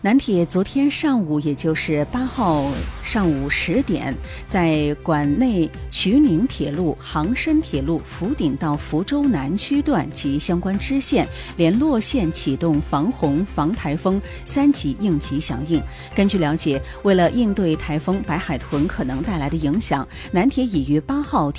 南铁昨天上午，也就是8号上午10点，在管内衢宁铁路、杭深铁路福鼎到福州南区段及相关支线联络线启动防洪防台风3级应急响应。根据了解，为了应对台风白海豚可能带来的影响，南铁已于8号